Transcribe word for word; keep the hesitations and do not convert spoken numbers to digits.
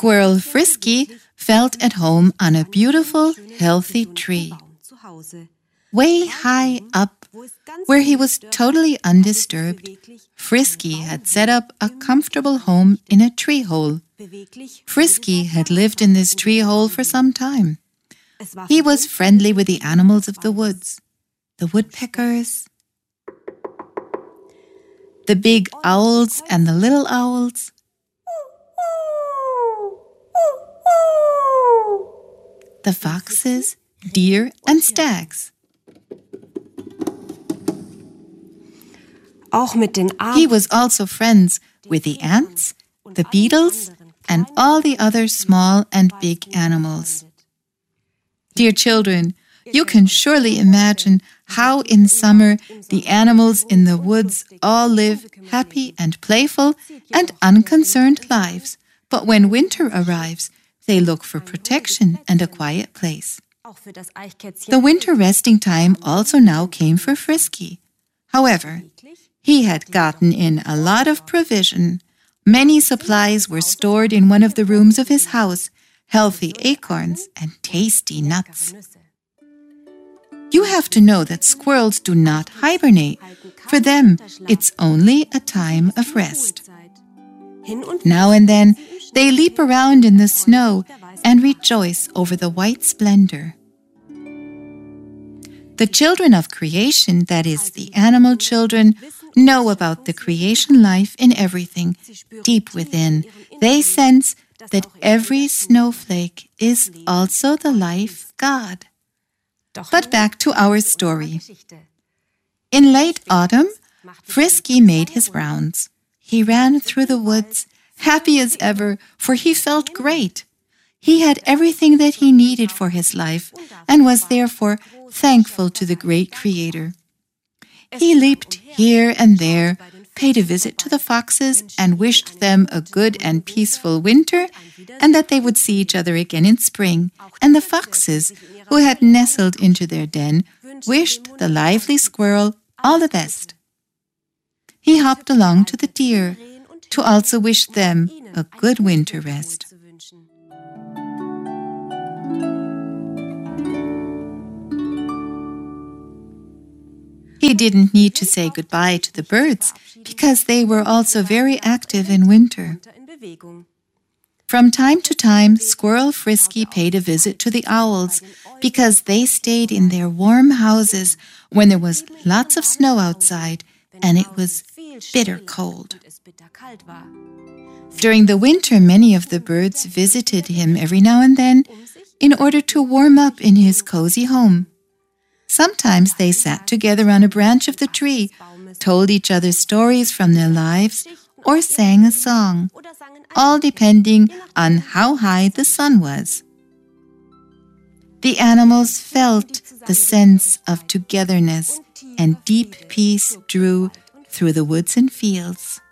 Squirrel Frisky felt at home on a beautiful, healthy tree. Way high up, where he was totally undisturbed, Frisky had set up a comfortable home in a tree hole. Frisky had lived in this tree hole for some time. He was friendly with the animals of the woods, the woodpeckers, the big owls and the little owls, the foxes, deer, and stags. He was also friends with the ants, the beetles, and all the other small and big animals. Dear children, you can surely imagine how in summer the animals in the woods all live happy and playful and unconcerned lives. But when winter arrives, they look for protection and a quiet place. The winter resting time also now came for Frisky. However, he had gotten in a lot of provision. Many supplies were stored in one of the rooms of his house, healthy acorns and tasty nuts. You have to know that squirrels do not hibernate. For them, it's only a time of rest. Now and then, they leap around in the snow and rejoice over the white splendor. The children of creation, that is, the animal children, know about the creation life in everything. Deep within, they sense that every snowflake is also the life God. But back to our story. In late autumn, Frisky made his rounds. He ran through the woods, happy as ever, for he felt great. He had everything that he needed for his life and was therefore thankful to the great Creator. He leaped here and there, paid a visit to the foxes, and wished them a good and peaceful winter, and that they would see each other again in spring. And the foxes, who had nestled into their den, wished the lively squirrel all the best. He hopped along to the deer to also wish them a good winter rest. He didn't need to say goodbye to the birds because they were also very active in winter. From time to time, Squirrel Frisky paid a visit to the owls because they stayed in their warm houses when there was lots of snow outside and it was bitter cold. During the winter, many of the birds visited him every now and then in order to warm up in his cozy home. Sometimes they sat together on a branch of the tree, told each other stories from their lives, or sang a song, all depending on how high the sun was. The animals felt the sense of togetherness, and deep peace drew through the woods and fields.